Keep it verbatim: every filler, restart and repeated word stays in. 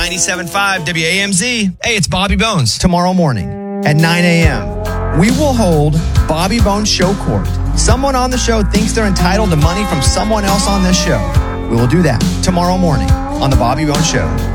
ninety-seven point five W A M Z. Hey, it's Bobby Bones. Tomorrow morning at nine a.m., we will hold Bobby Bones Show Court. Someone on the show thinks they're entitled to money from someone else on this show. We will do that tomorrow morning on the Bobby Bones Show.